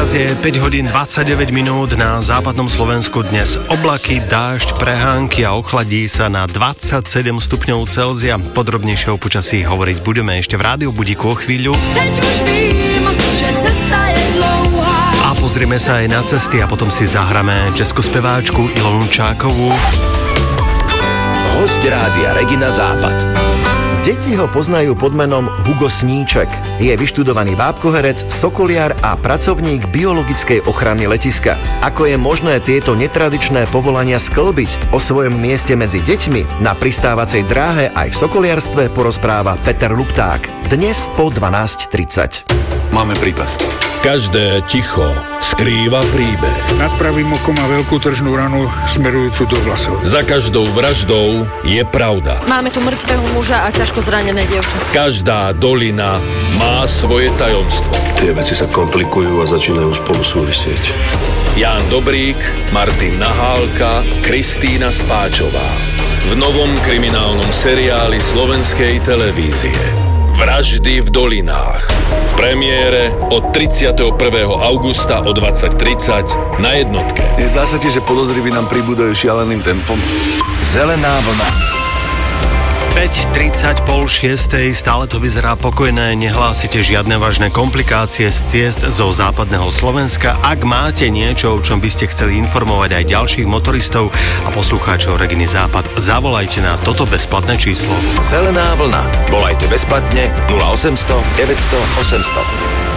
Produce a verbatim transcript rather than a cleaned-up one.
Teraz je päť hodín dvadsaťdeväť minút na západnom Slovensku. Dnes oblaky, dážď, prehánky a ochladí sa na dvadsaťsedem stupňov Celzia. Podrobnejšie o počasí hovoriť budeme ešte v Rádiu Budíku o chvíľu. Teď už vím, že cesta je dlouhá. A pozrieme sa aj na cesty a potom si zahráme českú speváčku Ilonu Čákovú. Hosť Rádia Regina Západ. Deti ho poznajú pod menom Hugo Sníček. Je vyštudovaný vápkoherec, sokoliar a pracovník biologickej ochrany letiska. Ako je možné tieto netradičné povolania sklbiť? O svojom mieste medzi deťmi na pristávacej dráhe aj v sokoliarstve porozpráva Peter Lupták. Dnes po dvanásť tridsať. Máme prípad. Každé ticho skrýva príbeh. Nad pravým okom má veľkú tržnú ranu smerujúcu do vlasov. Za každou vraždou je pravda. Máme tu mŕtvého muža a ťažko zranené dievča. Každá dolina má svoje tajomstvo. Tie veci sa komplikujú a začínajú spolu súvisieť. Ján Dobrík, Martin Nahálka, Kristína Spáčová. V novom kriminálnom seriáli slovenskej televízie Vraždy v dolinách. V premiére od tridsiateho prvého augusta o dvadsať tridsať na jednotke. Nezdá sa ti, že podozriví nám pribúdajú šialeným tempom? Zelená vlna. päť tridsať, pol šiestej, stále to vyzerá pokojné, nehlásite žiadne vážne komplikácie z ciest zo západného Slovenska. Ak máte niečo, o čom by ste chceli informovať aj ďalších motoristov a poslucháčov Reginy Západ, zavolajte na toto bezplatné číslo. Zelená vlna. Volajte bezplatne nula osemsto deväťsto osemsto.